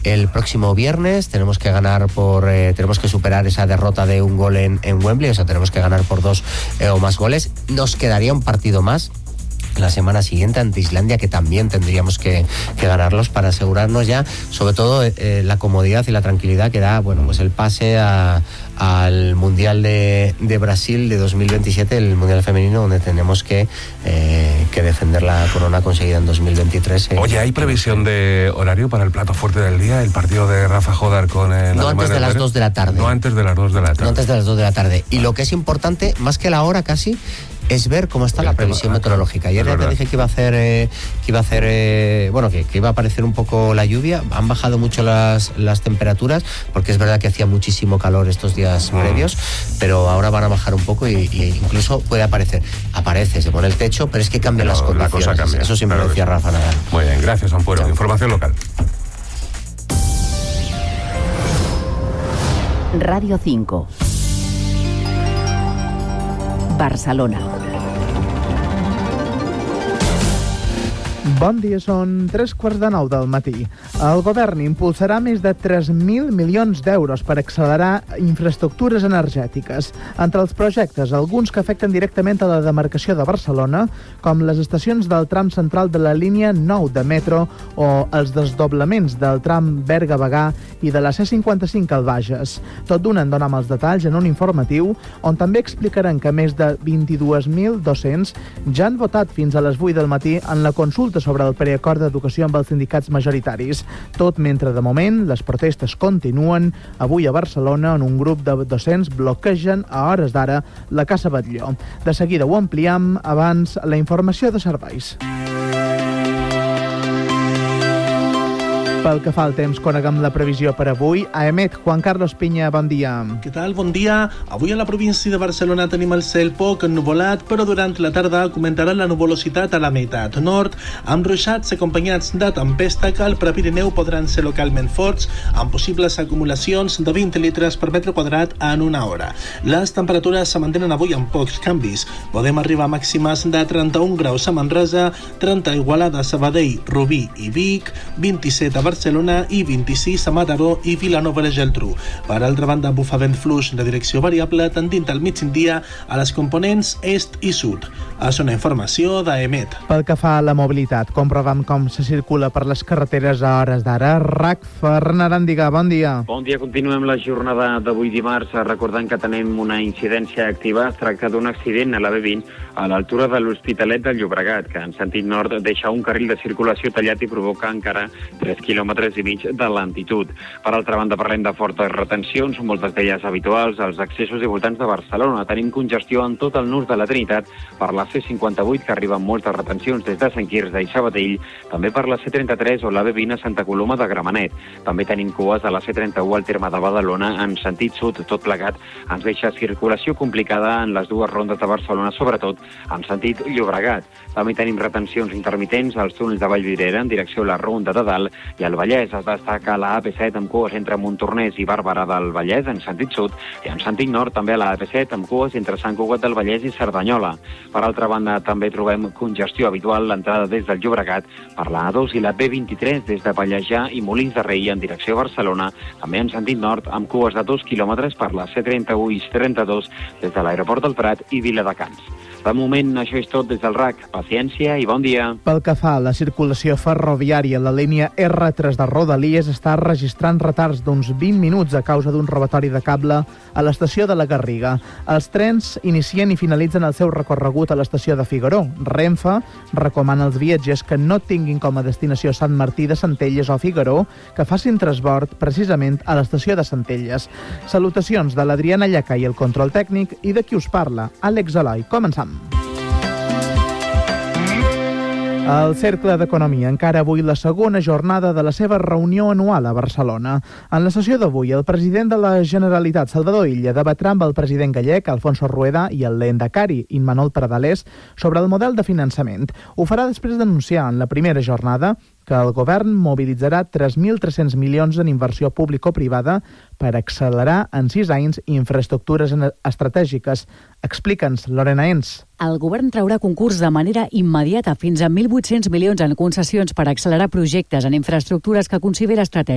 el próximo viernes. Tenemos que superar esa derrota de un gol en Wembley, o sea, tenemos que ganar por 2 o más goles. Nos quedaría un partido más la semana siguiente ante Islandia, que también tendríamos que ganarlos para asegurarnos ya, sobre todo, la comodidad y la tranquilidad que da, bueno, pues el pase al Mundial de Brasil de 2027, el Mundial femenino, donde tenemos que defender la corona conseguida en 2023. Oye, ¿hay previsión de horario para el plato fuerte del día? El partido de Rafa Jodar con el No antes de las 2 de la tarde. No antes de las 2 de la tarde. No antes de las 2 de la tarde. Y lo que es importante, más que la hora casi, es ver cómo está la previsión meteorológica. Ayer ya te dije que iba a aparecer un poco la lluvia. Han bajado mucho las temperaturas, porque es verdad que hacía muchísimo calor estos días previos, pero ahora van a bajar un poco y incluso aparece, se pone el techo, pero es que cambian las condiciones. La cosa cambia. Eso siempre decía Rafa Nadal. Muy bien, gracias, Ampuero. Información local. Radio 5. Barcelona. Bon dia, són 3:15 del matí. El govern impulsarà més de 3.000 milions d'euros per accelerar infraestructures energètiques. Entre els projectes, alguns que afecten directament a la demarcació de Barcelona, com les estacions del tram central de la línia 9 de metro o els desdoblaments del tram Berga-Bagà i de la C55 al Bages. Tot d'una en donam els detalls en un informatiu on també explicaran que més de 22.200 ja han votat fins a les 8 del matí en la consulta sobre el preacord d'educació amb els sindicats majoritaris. Tot mentre, de moment, les protestes continuen. Avui a Barcelona, on un grup de docents bloquegen a hores d'ara la Casa Batlló. De seguida ho ampliem, abans la informació de serveis. Pel que fa al temps, coneguem la previsió per avui. A EMET, Juan Carlos Piña, bon dia. Què tal? Bon dia. Avui a la província de Barcelona tenim el cel poc ennuvolat, però durant la tarda augmentarà la nuvolositat a la meitat nord, amb ruixats acompanyats de tempesta que al Prepirineu podran ser localment forts, amb possibles acumulacions de 20 litres per metre quadrat en una hora. Les temperatures se mantenen avui amb pocs canvis. Podem arribar a màximes de 31 graus a Manresa, 30 a Igualada, Sabadell, Rubí i Vic, 27 a Barcelona i 26 a Mataró i Vilanova i la Geltrú. Per altra banda, bufa vent fluix de direcció variable tendint al migdia a les components est i sud. És una informació d'EMET. Pel que fa a la mobilitat, comprovem com se circula per les carreteres a hores d'ara. RAC Ferran Arandiga, bon dia. Bon dia, continuem la jornada d'avui dimarts, recordant que tenim una incidència activa. Es tracta d'un accident a la B20 a l'altura de l'Hospitalet del Llobregat, que en sentit nord deixa un carril de circulació tallat i provoca encara 3 quilòmetres i mig de lentitud. Per altra banda, parlem de fortes retencions, moltes d'elles habituals als accessos i voltants de Barcelona. Tenim congestió en tot el nus de la Trinitat per la C58, que arriben moltes retencions des de Sant Quirze i Sabadell, també per la C33 o la B20 a Santa Coloma de Gramenet. També tenim cues a la C31 al terme de Badalona en sentit sud. Tot plegat ens deixa circulació complicada en les dues rondes de Barcelona, sobretot en sentit Llobregat. També tenim retencions intermitents als túnels de Vallvidrera en direcció a la Ronda de Dalt i al Vallès. Es destaca la AP7 amb cues entre Montornès i Bàrbara del Vallès en sentit sud i en sentit nord també a la AP7 amb cues entre Sant Cugat del Vallès i Cerdanyola. Per altra banda, també trobem congestió habitual l'entrada des del Llobregat per la A2 i la B23 des de Pallejà i Molins de Rei en direcció a Barcelona, també en sentit nord amb cues de 2 quilòmetres per la C31 i C32 des de l'aeroport del Prat i Viladecans. De moment, això és tot des del RAC. Paciència i bon dia. Pel que fa a la circulació ferroviària, la línia R3 de Rodalies està registrant retards d'uns 20 minuts a causa d'un robatori de cable a l'estació de la Garriga. Els trens inicien i finalitzen el seu recorregut a l'estació de Figaró. Renfe recomana als viatgers que no tinguin com a destinació Sant Martí de Centelles o Figaró, que facin transbord precisament a l'estació de Centelles. Salutacions de l'Adriana Llaca i el control tècnic, i de qui us parla, Àlex Eloi. Començam. El Cercle d'Economia encara avui la segona jornada de la seva reunió anual a Barcelona. En la sessió d'avui, el president de la Generalitat, Salvador Illa, debatrà amb el president gallec, Alfonso Rueda, i el lehendakari, Immanol Pradales, sobre el model de finançament. Ho farà després d'anunciar en la primera jornada que el govern mobilitzarà 3.300 milions en inversió público-privada per accelerar en 6 anys infraestructures estratègiques. Explica'ns, Lorena Ens. El govern traurà concurs de manera immediata fins a 1.800 milions en concessions per accelerar projectes en infraestructures que considera estratègiques.